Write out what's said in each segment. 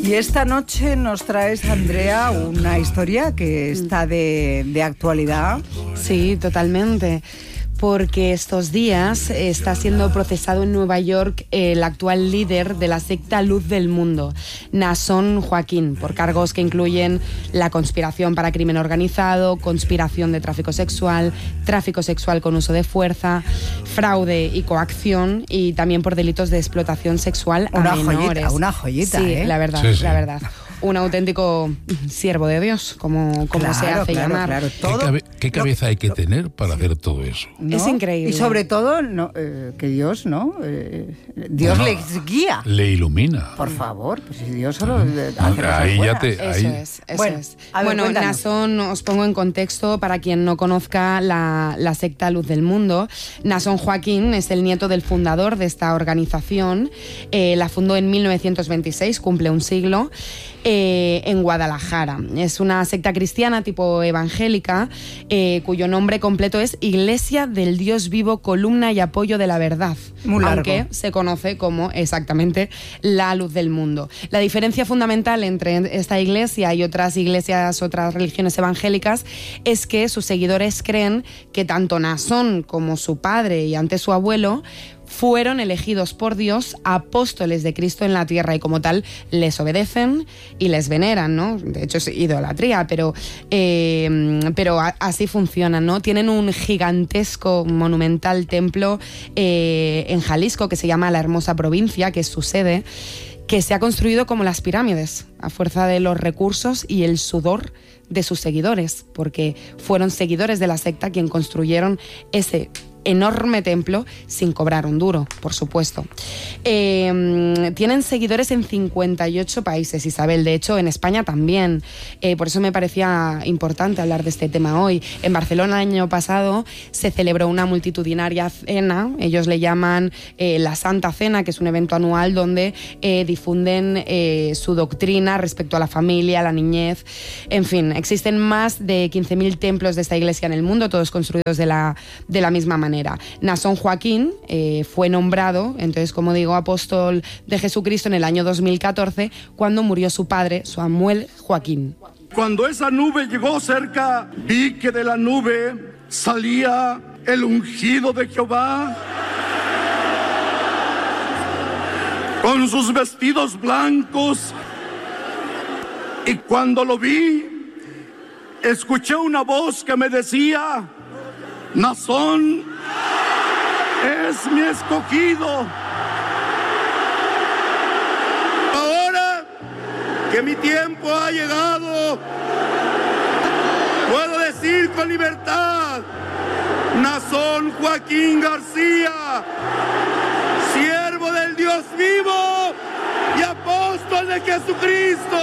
Y esta noche nos traes, Andrea, una historia que está de actualidad. Sí, totalmente. Porque estos días está siendo procesado en Nueva York el actual líder de la secta Luz del Mundo, Naasón Joaquín, por cargos que incluyen la conspiración para crimen organizado, conspiración de tráfico sexual con uso de fuerza, fraude y coacción, y también por delitos de explotación sexual a menores. Una joyita, sí, ¿eh? La verdad, sí. La verdad. Un auténtico siervo de Dios, como Claro, se hace llamar. Claro. Todo, ¿Qué cabeza hay que tener para hacer todo eso? ¿no? Es increíble. Y sobre todo, que Dios, ¿no? Dios les guía. Le ilumina. Por favor, pues si Dios solo hace Ahí cosas ya buenas. Eso es. A ver, Bueno, cuéntanos. Naasón, os pongo en contexto para quien no conozca la secta Luz del Mundo. Naasón Joaquín es el nieto del fundador de esta organización. La fundó en 1926, cumple un siglo, en Guadalajara. Es una secta cristiana tipo evangélica, cuyo nombre completo es Iglesia del Dios Vivo, Columna y Apoyo de la Verdad. Muy largo. Aunque se conoce como exactamente la Luz del Mundo. La diferencia fundamental entre esta iglesia y otras iglesias, otras religiones evangélicas, es que sus seguidores creen que tanto Naasón como su padre y antes su abuelo fueron elegidos por Dios apóstoles de Cristo en la tierra, y como tal les obedecen y les veneran, ¿no? De hecho es idolatría, pero así funcionan, ¿no? Tienen un gigantesco, monumental templo en Jalisco que se llama La Hermosa Provincia, que es su sede, que se ha construido como las pirámides, a fuerza de los recursos y el sudor de sus seguidores, porque fueron seguidores de la secta quien construyeron ese enorme templo sin cobrar un duro, por supuesto. Tienen seguidores en 58 países, Isabel, de hecho en España también. Por eso me parecía importante hablar de este tema hoy. En Barcelona el año pasado se celebró una multitudinaria cena, ellos le llaman la Santa Cena, que es un evento anual donde difunden su doctrina respecto a la familia, a la niñez. En fin, existen más de 15.000 templos de esta iglesia en el mundo, todos construidos de la misma manera. Naasón Joaquín fue nombrado, entonces, como digo, apóstol de Jesucristo en el año 2014, cuando murió su padre, Samuel Joaquín. Cuando esa nube llegó cerca, vi que de la nube salía el ungido de Jehová, con sus vestidos blancos, y cuando lo vi, escuché una voz que me decía: Naasón es mi escogido. Ahora que mi tiempo ha llegado, puedo decir con libertad: Naasón Joaquín García, siervo del Dios vivo y apóstol de Jesucristo.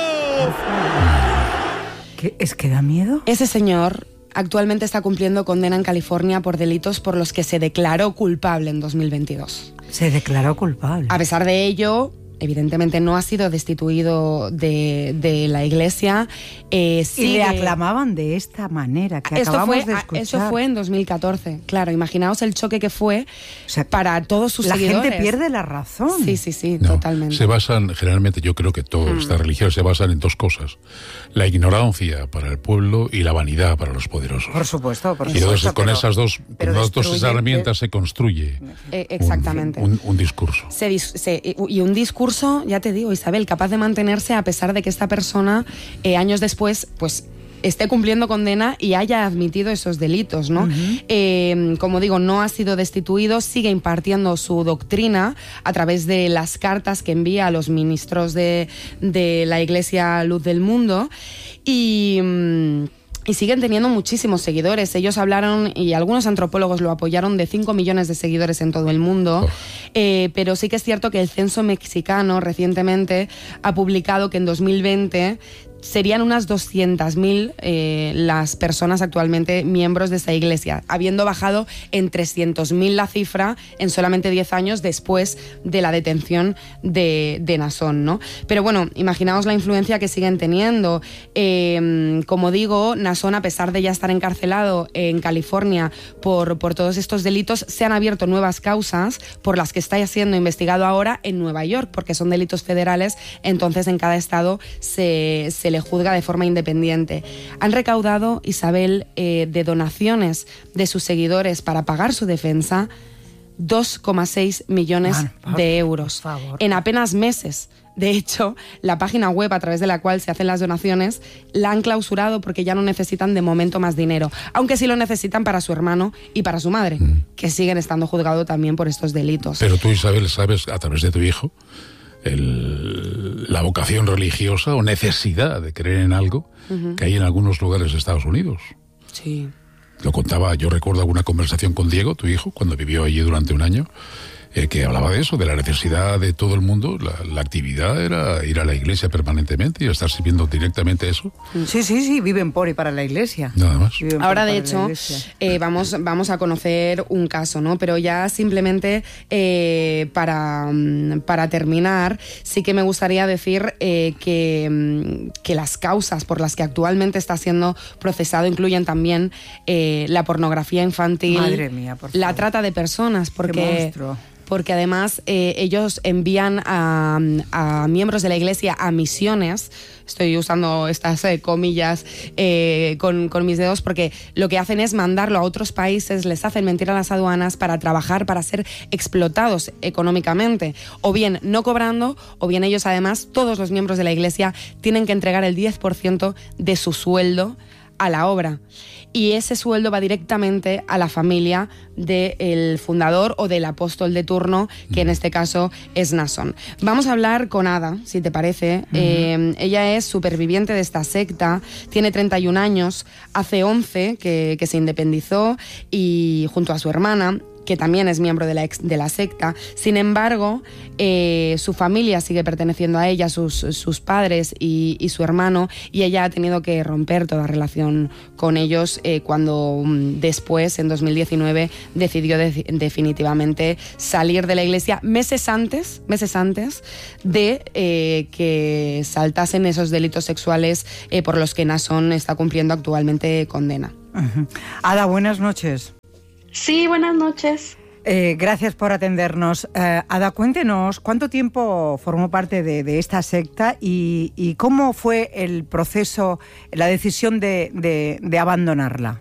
¿Es que da miedo? Ese señor actualmente está cumpliendo condena en California por delitos por los que se declaró culpable en 2022. Se declaró culpable. A pesar de ello, evidentemente no ha sido destituido de la iglesia. Y le aclamaban de esta manera que acabamos de escuchar. Eso fue en 2014. Claro, imaginaos el choque que fue, o sea, para todos sus seguidores. La gente pierde la razón. Sí, no, totalmente. Se basan, generalmente, yo creo que todas estas religiones se basan en dos cosas: la ignorancia para el pueblo y la vanidad para los poderosos. Por supuesto. Y entonces con esas dos herramientas se construye exactamente un discurso. Y un discurso, ya te digo, Isabel, capaz de mantenerse a pesar de que esta persona, años después, pues esté cumpliendo condena y haya admitido esos delitos, ¿no? Como digo, no ha sido destituido, sigue impartiendo su doctrina a través de las cartas que envía a los ministros de la Iglesia Luz del Mundo, y siguen teniendo muchísimos seguidores. Ellos hablaron, y algunos antropólogos lo apoyaron, de 5 millones de seguidores en todo el mundo. Pero sí que es cierto que el censo mexicano recientemente ha publicado que en 2020 serían unas 200.000 las personas actualmente miembros de esta iglesia, habiendo bajado en 300.000 la cifra en solamente 10 años después de la detención de Naasón, ¿no? Pero bueno, imaginaos la influencia que siguen teniendo. Como digo, Naasón, a pesar de ya estar encarcelado en California por todos estos delitos, se han abierto nuevas causas por las que está siendo investigado ahora en Nueva York, porque son delitos federales, entonces en cada estado se le juzga de forma independiente. Han recaudado, Isabel, de donaciones de sus seguidores para pagar su defensa 2,6 millones de euros en apenas meses. De hecho, la página web a través de la cual se hacen las donaciones la han clausurado porque ya no necesitan de momento más dinero, aunque sí lo necesitan para su hermano y para su madre, que siguen estando juzgados también por estos delitos. Pero tú, Isabel, sabes a través de tu hijo la vocación religiosa o necesidad de creer en algo que hay en algunos lugares de Estados Unidos. Sí. Lo contaba, yo recuerdo alguna conversación con Diego, tu hijo, cuando vivió allí durante un año, que hablaba de eso, de la necesidad de todo el mundo. La actividad era ir a la iglesia permanentemente y estar sirviendo directamente eso. Sí, viven por y para la iglesia. Nada más. Ahora, de hecho, vamos a conocer un caso, ¿no? Pero ya simplemente para terminar, sí que me gustaría decir que las causas por las que actualmente está siendo procesado incluyen también la pornografía infantil, madre mía, por favor, la trata de personas, porque además ellos envían a miembros de la iglesia a misiones. Estoy usando estas comillas con mis dedos, porque lo que hacen es mandarlo a otros países, les hacen mentir a las aduanas para trabajar, para ser explotados económicamente, o bien no cobrando, o bien ellos además, todos los miembros de la iglesia, tienen que entregar el 10% de su sueldo a la obra. Y ese sueldo va directamente a la familia del fundador o del apóstol de turno, que en este caso es Naasón. Vamos a hablar con Ada, si te parece. Ella es superviviente de esta secta, tiene 31 años, hace 11 que se independizó, y junto a su hermana, que también es miembro de la secta. Sin embargo, su familia sigue perteneciendo a ella, sus padres y su hermano, y ella ha tenido que romper toda relación con ellos cuando después, en 2019, decidió definitivamente salir de la iglesia meses antes de que saltasen esos delitos sexuales por los que Naasón está cumpliendo actualmente condena. Ada, buenas noches. Sí, buenas noches. Gracias por atendernos. Ada, cuéntenos, ¿cuánto tiempo formó parte de esta secta y cómo fue el proceso, la decisión de abandonarla?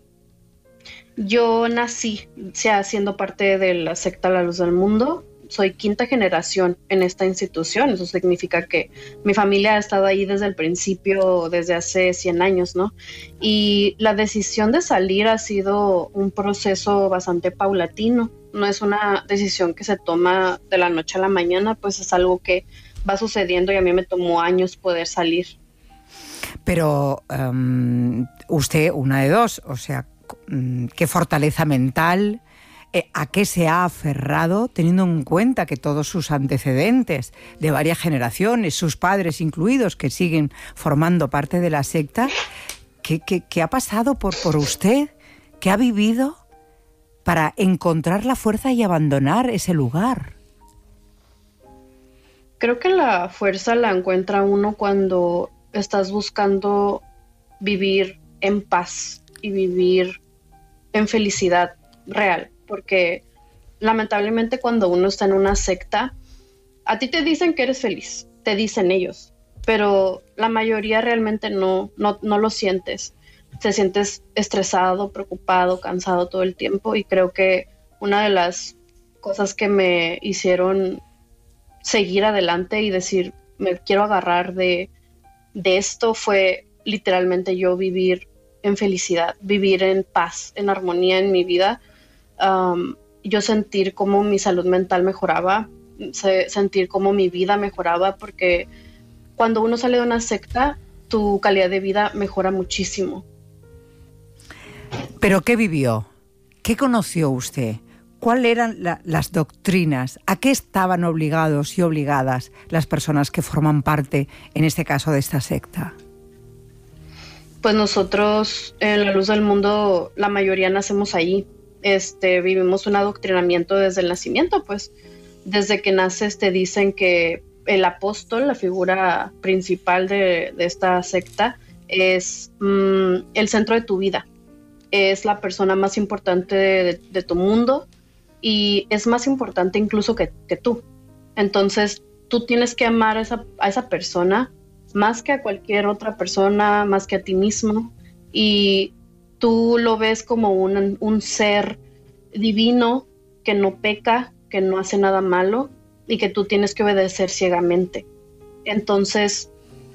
Yo nací siendo parte de la secta La Luz del Mundo. Soy quinta generación en esta institución. Eso significa que mi familia ha estado ahí desde el principio, desde hace 100 años, ¿no? Y la decisión de salir ha sido un proceso bastante paulatino. No es una decisión que se toma de la noche a la mañana, pues es algo que va sucediendo, y a mí me tomó años poder salir. Pero usted, una de dos, o sea, qué fortaleza mental. ¿A qué se ha aferrado, teniendo en cuenta que todos sus antecedentes de varias generaciones, sus padres incluidos, que siguen formando parte de la secta? ¿Qué ha pasado por usted? ¿Qué ha vivido para encontrar la fuerza y abandonar ese lugar? Creo que la fuerza la encuentra uno cuando estás buscando vivir en paz y vivir en felicidad real. Porque lamentablemente cuando uno está en una secta, a ti te dicen que eres feliz, te dicen ellos, pero la mayoría realmente no lo sientes. Te sientes estresado, preocupado, cansado todo el tiempo, y creo que una de las cosas que me hicieron seguir adelante y decir, me quiero agarrar de esto, fue literalmente yo vivir en felicidad, vivir en paz, en armonía en mi vida. Yo sentir cómo mi salud mental mejoraba, sentir cómo mi vida mejoraba, porque cuando uno sale de una secta, tu calidad de vida mejora muchísimo. ¿Pero qué vivió? ¿Qué conoció usted? ¿Cuáles eran las doctrinas? ¿A qué estaban obligados y obligadas las personas que forman parte, en este caso, de esta secta? pues nosotros en la Luz del Mundo, la mayoría nacemos allí. Vivimos un adoctrinamiento desde el nacimiento, pues desde que naces te dicen que el apóstol, la figura principal de esta secta, es el centro de tu vida. Es la persona más importante de tu mundo y es más importante incluso que tú. Entonces tú tienes que amar a esa persona más que a cualquier otra persona, más que a ti mismo, y tú lo ves como un ser divino que no peca, que no hace nada malo y que tú tienes que obedecer ciegamente. Entonces,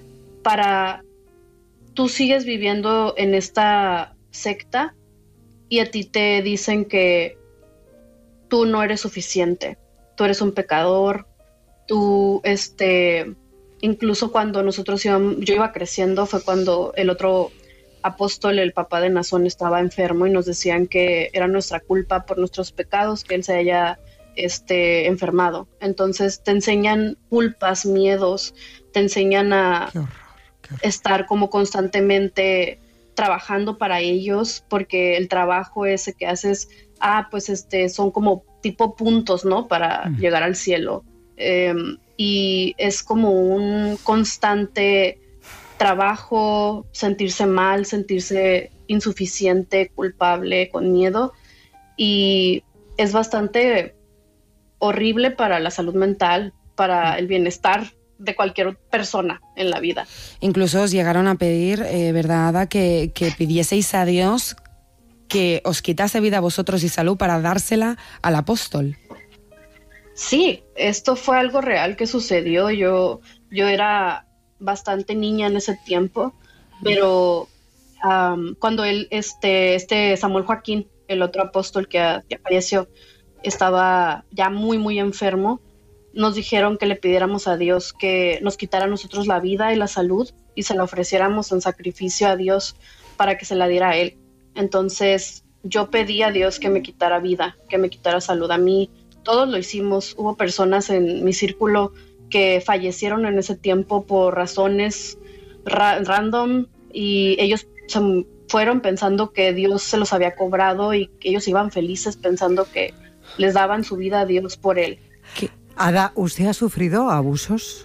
tú sigues viviendo en esta secta y a ti te dicen que tú no eres suficiente, tú eres un pecador, tú, incluso cuando yo iba creciendo, fue cuando el otro apóstol, el papá de Nazón, estaba enfermo y nos decían que era nuestra culpa por nuestros pecados que él se haya enfermado. Entonces te enseñan culpas, miedos, te enseñan a Qué horror. estar como constantemente trabajando para ellos, porque el trabajo ese que haces, son como tipo puntos, ¿no? Para llegar al cielo. Y es como un constante trabajo, sentirse mal, sentirse insuficiente, culpable, con miedo, y es bastante horrible para la salud mental, para el bienestar de cualquier persona en la vida. Incluso os llegaron a pedir, ¿verdad, Ada?, que pidieseis a Dios que os quitase vida a vosotros y salud para dársela al apóstol. Sí, esto fue algo real que sucedió. Yo era bastante niña en ese tiempo, pero cuando Samuel Joaquín, el otro apóstol que falleció, estaba ya muy, muy enfermo, nos dijeron que le pidiéramos a Dios que nos quitara a nosotros la vida y la salud y se la ofreciéramos en sacrificio a Dios para que se la diera a él. Entonces yo pedí a Dios que me quitara vida, que me quitara salud. A mí todos lo hicimos. Hubo personas en mi círculo que fallecieron en ese tiempo por razones random y ellos se fueron pensando que Dios se los había cobrado y que ellos iban felices pensando que les daban su vida a Dios por él. Ada, ¿usted ha sufrido abusos?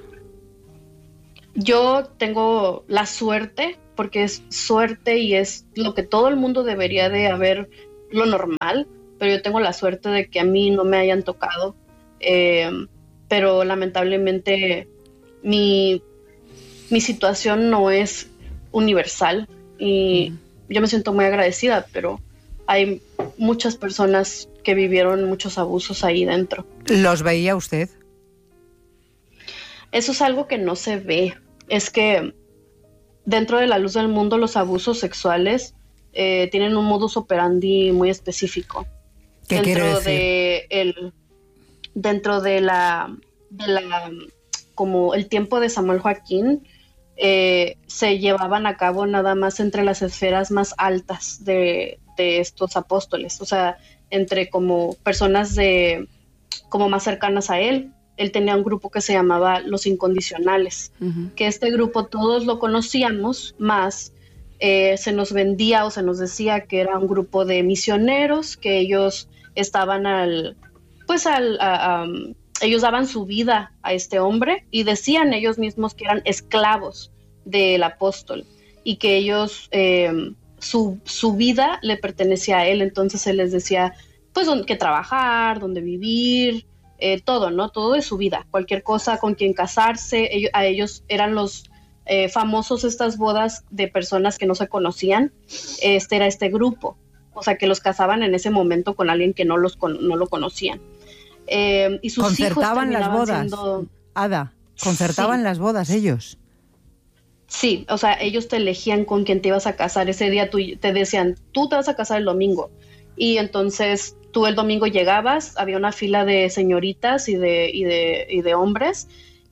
Yo tengo la suerte, porque es suerte y es lo que todo el mundo debería de haber, lo normal, pero yo tengo la suerte de que a mí no me hayan tocado, pero lamentablemente mi situación no es universal y yo me siento muy agradecida, pero hay muchas personas que vivieron muchos abusos ahí dentro. ¿Los veía usted? Eso es algo que no se ve. Es que dentro de la Luz del Mundo los abusos sexuales tienen un modus operandi muy específico. ¿Qué quiere decir? Dentro de la como el tiempo de Samuel Joaquín, se llevaban a cabo nada más entre las esferas más altas de estos apóstoles, o sea, entre como personas como más cercanas a él. Él tenía un grupo que se llamaba Los Incondicionales, que este grupo todos lo conocíamos, más se nos vendía o se nos decía que era un grupo de misioneros, que ellos estaban ellos daban su vida a este hombre y decían ellos mismos que eran esclavos del apóstol y que ellos, su vida le pertenecía a él. Entonces él les decía, pues, dónde trabajar, dónde vivir, todo, ¿no? Todo de su vida, cualquier cosa, con quien casarse. A ellos eran los famosos estas bodas de personas que no se conocían. Era este grupo, o sea, que los casaban en ese momento con alguien que no lo conocían. Y sus ¿concertaban hijos las bodas? siendo... Ada, ¿concertaban Sí. las bodas ellos? Sí, o sea, ellos te elegían con quién te ibas a casar. Ese día te decían, tú te vas a casar el domingo. Y entonces tú el domingo llegabas, había una fila de señoritas y de hombres,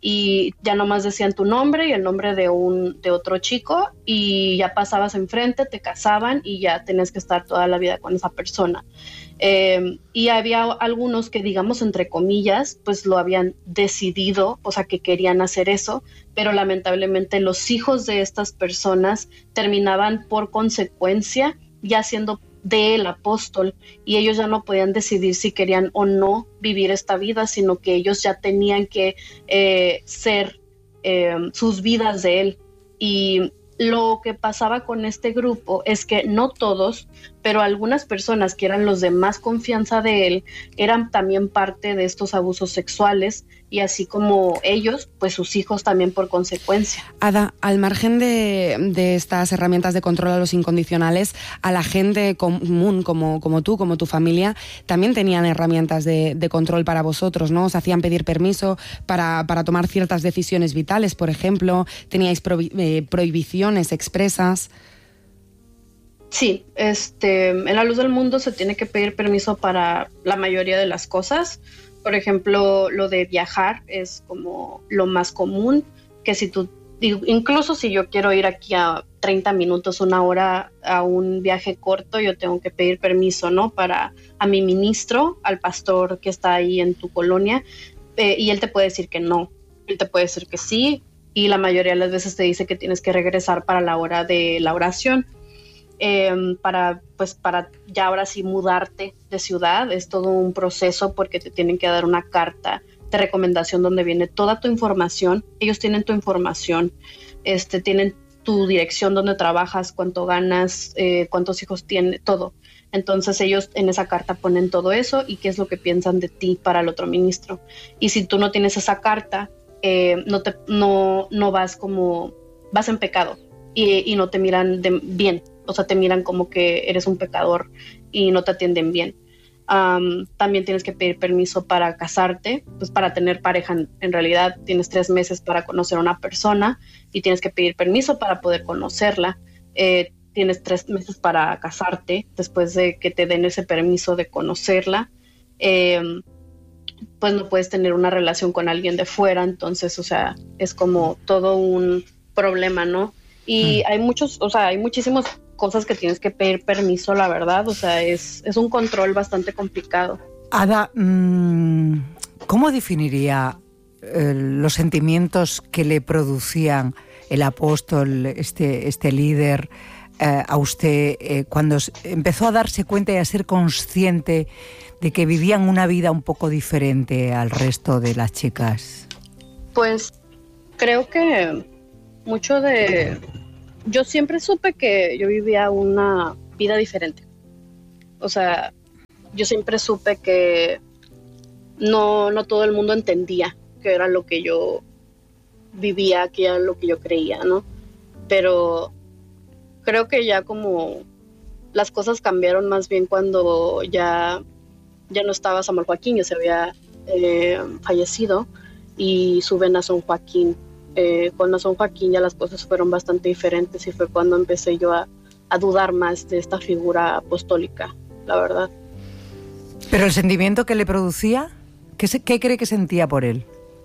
y ya nomás decían tu nombre y el nombre de otro chico y ya pasabas enfrente, te casaban y ya tenías que estar toda la vida con esa persona. Y había algunos que, digamos, entre comillas, pues lo habían decidido, o sea, que querían hacer eso, pero lamentablemente los hijos de estas personas terminaban por consecuencia ya siendo de el apóstol, y ellos ya no podían decidir si querían o no vivir esta vida, sino que ellos ya tenían que ser sus vidas de él. Y lo que pasaba con este grupo es que no todos, pero algunas personas que eran los de más confianza de él, eran también parte de estos abusos sexuales, y así como ellos, pues sus hijos también por consecuencia. Ada, al margen de estas herramientas de control a los incondicionales, a la gente común como tú, como tu familia, también tenían herramientas de control para vosotros, ¿no? Os hacían pedir permiso para tomar ciertas decisiones vitales, por ejemplo, teníais prohibiciones expresas. Sí, en la luz del mundo se tiene que pedir permiso para la mayoría de las cosas. Por ejemplo, lo de viajar es como lo más común, que si tú, incluso si yo quiero ir aquí a 30 minutos, 1 hora a un viaje corto, yo tengo que pedir permiso, ¿no? A mi ministro, al pastor que está ahí en tu colonia, y él te puede decir que no, él te puede decir que sí, y la mayoría de las veces te dice que tienes que regresar para la hora de la oración. Para ya ahora sí mudarte de ciudad, es todo un proceso porque te tienen que dar una carta de recomendación donde viene toda tu información. Ellos tienen tu información, tienen tu dirección donde trabajas, cuánto ganas, cuántos hijos tienes, todo. Entonces ellos en esa carta ponen todo eso y qué es lo que piensan de ti para el otro ministro. Y si tú no tienes esa carta, no vas vas en pecado y no te miran bien. O sea, te miran como que eres un pecador y no te atienden bien. También tienes que pedir permiso para casarte, pues para tener pareja. En realidad tienes 3 meses para conocer a una persona y tienes que pedir permiso para poder conocerla. Tienes 3 meses para casarte después de que te den ese permiso de conocerla. Pues no puedes tener una relación con alguien de fuera, entonces, o sea, es como todo un problema, ¿no? Y hay muchísimas cosas que tienes que pedir permiso, la verdad, o sea, es un control bastante complicado. Ada, ¿cómo definiría los sentimientos que le producían el apóstol, este líder, a usted cuando empezó a darse cuenta y a ser consciente de que vivían una vida un poco diferente al resto de las chicas? Pues creo que yo siempre supe que yo vivía una vida diferente. O sea, yo siempre supe que no todo el mundo entendía que era lo que yo vivía, que era lo que yo creía, ¿no? Pero creo que ya como las cosas cambiaron más bien cuando ya no estaba Samuel Joaquín, ya se había fallecido, y suben a San Joaquín. Con San Joaquín ya las cosas fueron bastante diferentes y fue cuando empecé yo a dudar más de esta figura apostólica, la verdad. ¿Pero el sentimiento que le producía? ¿Qué cree que sentía por él?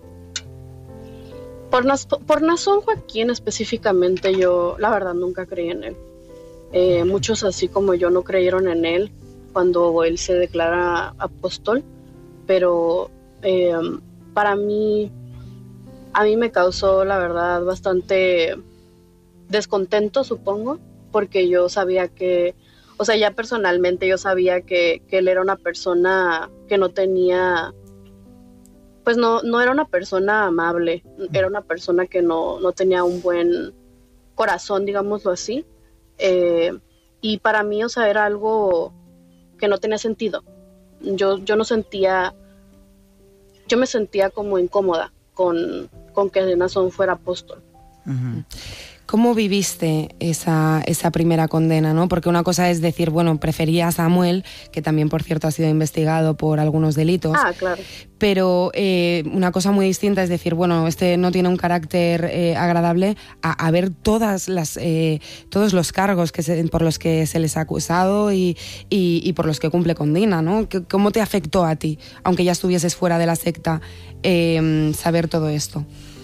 Por San Joaquín específicamente, yo la verdad nunca creí en él. Muchos así como yo no creyeron en él cuando él se declara apóstol, pero para mí... A mí me causó, la verdad, bastante descontento, supongo, porque yo sabía que, o sea, ya personalmente yo sabía que él era una persona que no tenía, pues no era una persona amable, era una persona que no tenía un buen corazón, digámoslo así, y para mí, o sea, era algo que no tenía sentido. Yo me sentía como incómoda con que Naasón fuera apóstol. Uh-huh. ¿Cómo viviste esa primera condena, ¿no? Porque una cosa es decir, bueno, prefería a Samuel, que también, por cierto, ha sido investigado por algunos delitos. Ah, claro. Pero una cosa muy distinta es decir, bueno, no tiene un carácter agradable, a ver todos los cargos por los que se les ha acusado y por los que cumple condena, ¿no? ¿Cómo te afectó a ti, aunque ya estuvieses fuera de la secta, saber todo esto?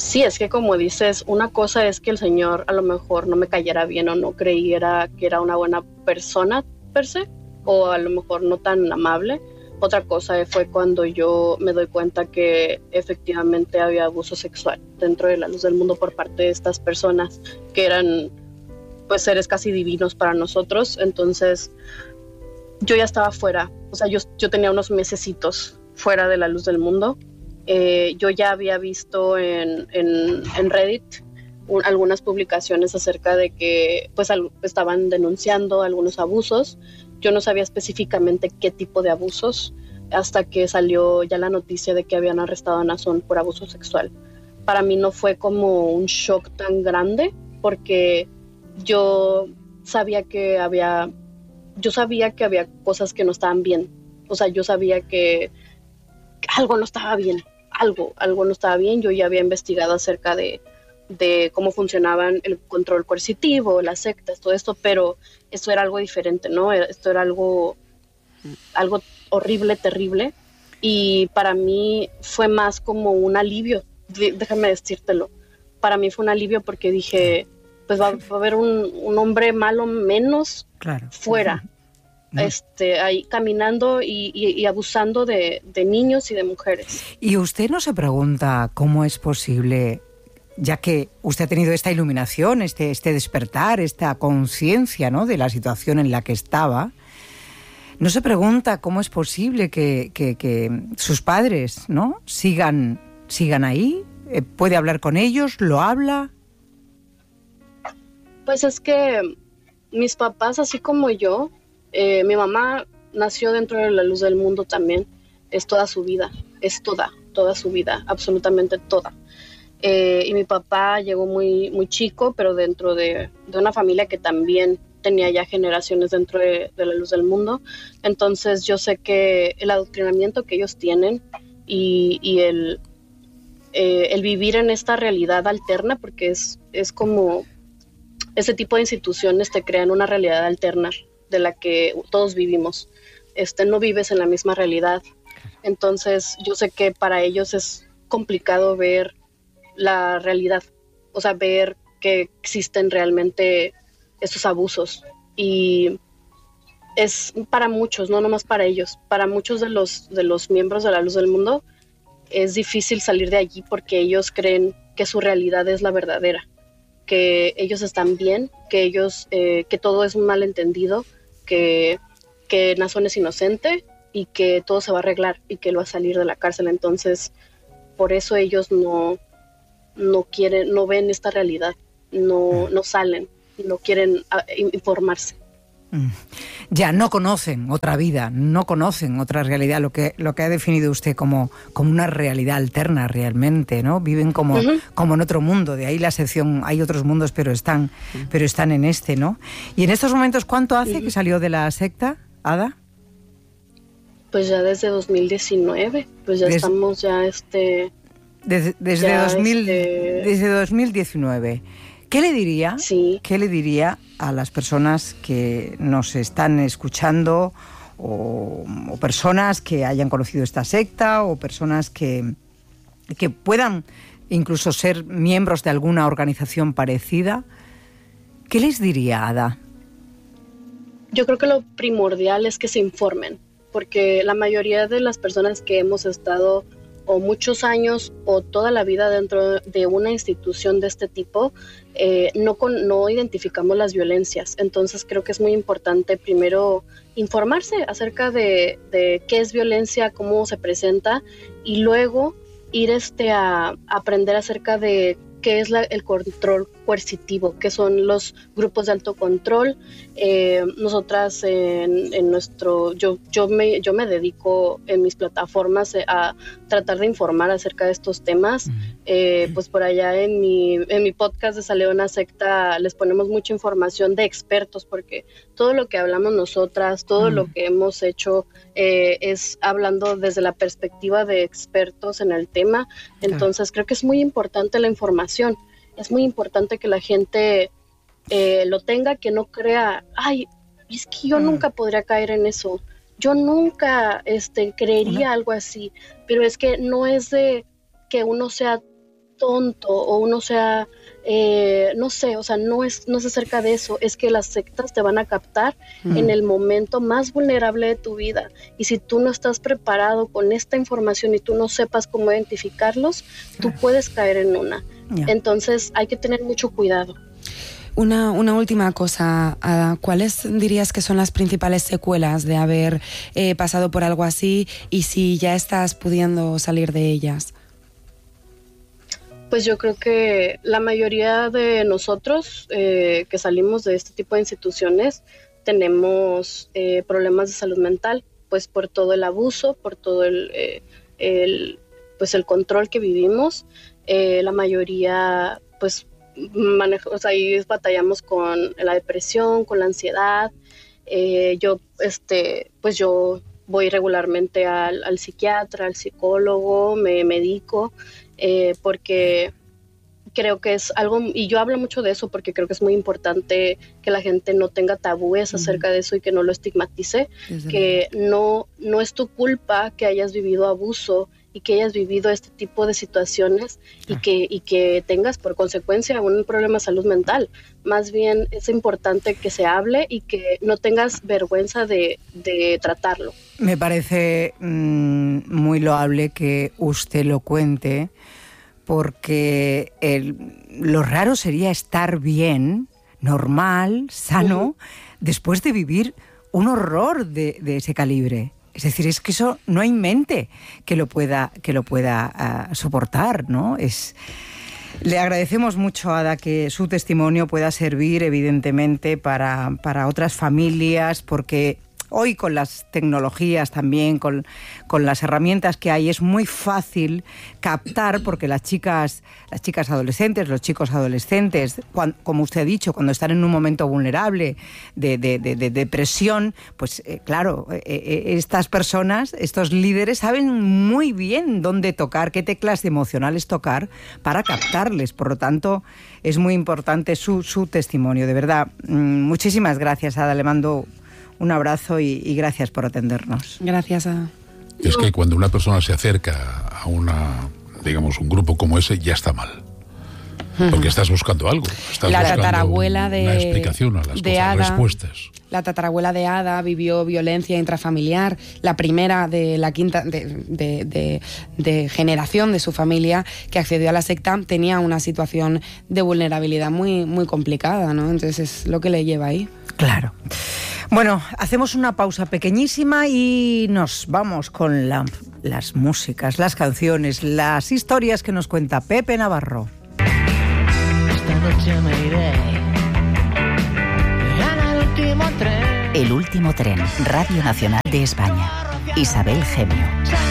Sí, es que como dices, una cosa es que el señor a lo mejor no me cayera bien o no creyera que era una buena persona per se, o a lo mejor no tan amable. Otra cosa fue cuando yo me doy cuenta que efectivamente había abuso sexual dentro de la luz del mundo por parte de estas personas que eran pues seres casi divinos para nosotros. Entonces yo ya estaba fuera, o sea, yo tenía unos mesecitos fuera de la luz del mundo. Yo ya había visto en Reddit algunas publicaciones acerca de que pues estaban denunciando algunos abusos. Yo no sabía específicamente qué tipo de abusos hasta que salió ya la noticia de que habían arrestado a Nazón por abuso sexual. Para mí no fue como un shock tan grande porque yo sabía que había cosas que no estaban bien. O sea, yo sabía que algo no estaba bien, algo no estaba bien. Yo ya había investigado acerca de cómo funcionaban el control coercitivo, las sectas, todo esto, pero esto era algo diferente, ¿no? Esto era algo horrible, terrible, y para mí fue más como un alivio, déjame decírtelo. Para mí fue un alivio porque dije, pues va a haber un hombre malo menos fuera, ahí caminando y abusando de niños y de mujeres. ¿Y usted no se pregunta cómo es posible, ya que usted ha tenido esta iluminación, este despertar, esta conciencia, ¿no?, de la situación en la que estaba, no se pregunta cómo es posible que sus padres, ¿no?, sigan ahí? ¿Puede hablar con ellos? ¿Lo habla? Pues es que mis papás, así como yo, mi mamá nació dentro de la luz del mundo también, es toda su vida, es toda su vida, absolutamente toda. Y mi papá llegó muy, muy chico, pero dentro de una familia que también tenía ya generaciones dentro de la luz del mundo. Entonces yo sé que el adoctrinamiento que ellos tienen y el vivir en esta realidad alterna, porque es como ese tipo de instituciones te crean una realidad alterna de la que todos vivimos. No vives en la misma realidad. Entonces yo sé que para ellos es complicado ver la realidad, o sea, ver que existen realmente estos abusos, y es para muchos, no nomás para ellos, para muchos de los miembros de la luz del mundo es difícil salir de allí porque ellos creen que su realidad es la verdadera, que ellos están bien, que ellos que todo es un malentendido, que Nazón es inocente y que todo se va a arreglar y que él va a salir de la cárcel. Entonces por eso ellos no quieren, no ven esta realidad, no salen, no quieren informarse. Ya no conocen otra vida, no conocen otra realidad, lo que ha definido usted como una realidad alterna realmente, ¿no? Viven como en otro mundo, de ahí la sección, hay otros mundos, pero están en este, ¿no? Y en estos momentos, ¿cuánto hace que salió de la secta, Ada? Pues ya desde 2019, pues ya estamos ya Desde 2019. ¿Qué le diría? Sí. ¿Qué le diría a las personas que nos están escuchando o personas que hayan conocido esta secta o personas que puedan incluso ser miembros de alguna organización parecida? ¿Qué les diría, Ada? Yo creo que lo primordial es que se informen, porque la mayoría de las personas que hemos estado o muchos años o toda la vida dentro de una institución de este tipo, no identificamos las violencias. Entonces creo que es muy importante primero informarse acerca de qué es violencia, cómo se presenta, y luego ir a aprender acerca de qué es el control coercitivo, qué son los grupos de alto control. Nosotras yo me dedico en mis plataformas a tratar de informar acerca de estos temas. Pues por allá en mi podcast de Sale una Secta les ponemos mucha información de expertos, porque todo lo que hablamos nosotras, todo lo que hemos hecho es hablando desde la perspectiva de expertos en el tema. Entonces creo que es muy importante la información. Es muy importante que la gente lo tenga, que no crea, ay, es que yo nunca podría caer en eso, yo nunca creería algo así, pero es que no es de que uno sea tonto o uno sea, no sé, o sea, no es acerca de eso, es que las sectas te van a captar en el momento más vulnerable de tu vida, y si tú no estás preparado con esta información y tú no sepas cómo identificarlos, tú puedes caer en una. Entonces hay que tener mucho cuidado. Una última cosa, Ada. ¿Cuáles dirías que son las principales secuelas de haber pasado por algo así, y si ya estás pudiendo salir de ellas? Pues yo creo que la mayoría de nosotros que salimos de este tipo de instituciones tenemos problemas de salud mental, pues por todo el abuso, por todo el control que vivimos. La mayoría, pues, ahí batallamos con la depresión, con la ansiedad. Yo voy regularmente al psiquiatra, al psicólogo, me medico, porque creo que es algo, y yo hablo mucho de eso porque creo que es muy importante que la gente no tenga tabúes acerca de eso y que no lo estigmatice, que no es tu culpa que hayas vivido abuso y que hayas vivido este tipo de situaciones y que tengas por consecuencia un problema de salud mental. Más bien es importante que se hable y que no tengas vergüenza de tratarlo. Me parece muy loable que usted lo cuente, porque lo raro sería estar bien, normal, sano, después de vivir un horror de ese calibre. Es decir, es que eso no hay mente que lo pueda soportar, ¿no? Le agradecemos mucho, Ada, que su testimonio pueda servir, evidentemente, para otras familias, porque hoy con las tecnologías también, con las herramientas que hay, es muy fácil captar, porque las chicas adolescentes, los chicos adolescentes, como usted ha dicho, cuando están en un momento vulnerable de depresión, pues claro, estas personas, estos líderes saben muy bien dónde tocar, qué teclas emocionales tocar para captarles. Por lo tanto, es muy importante su testimonio. De verdad, muchísimas gracias, Ada. Le mando un abrazo y gracias por atendernos. Gracias, Ada. Es que cuando una persona se acerca a un grupo como ese, ya está mal. Porque estás buscando algo. Estás la buscando tatarabuela una explicación a las cosas, Ada, respuestas. La tatarabuela de Ada vivió violencia intrafamiliar, la primera de la quinta de generación de su familia que accedió a la secta tenía una situación de vulnerabilidad muy, muy complicada, ¿no? Entonces es lo que le lleva ahí. Claro. Bueno, hacemos una pausa pequeñísima y nos vamos con las músicas, las canciones, las historias que nos cuenta Pepe Navarro. Esta noche me iré en el último tren. El último tren, Radio Nacional de España. Isabel Gemio.